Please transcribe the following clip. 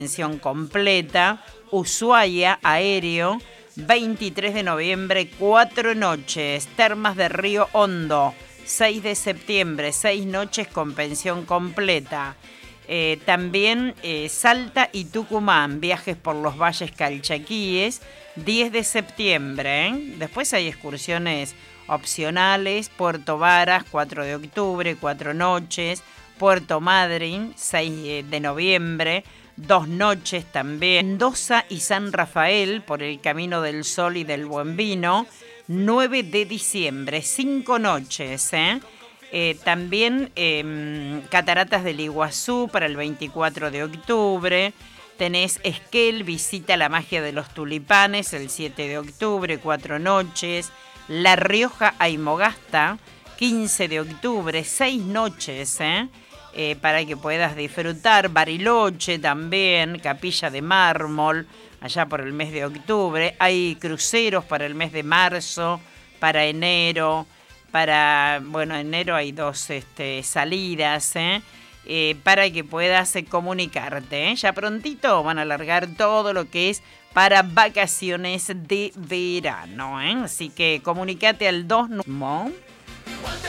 Pensión completa. Ushuaia, aéreo, 23 de noviembre, 4 noches. Termas de Río Hondo, 6 de septiembre, 6 noches con pensión completa. También Salta y Tucumán, viajes por los valles calchaquíes, 10 de septiembre. Después hay excursiones opcionales, Puerto Varas, 4 de octubre, 4 noches. Puerto Madryn, 6 de noviembre, 2 noches también. Mendoza y San Rafael, por el Camino del Sol y del Buen Vino, 9 de diciembre, 5 noches. También Cataratas del Iguazú para el 24 de octubre. Tenés Esquel, visita la magia de los tulipanes, el 7 de octubre, 4 noches. La Rioja a Imogasta, 15 de octubre, 6 noches, para que puedas disfrutar. Bariloche también, Capilla de Mármol, allá por el mes de octubre. Hay cruceros para el mes de marzo, para enero. Enero hay 2 salidas, para que puedas comunicarte. Ya prontito van a largar todo lo que es para vacaciones de verano. Así que comunicate al 2...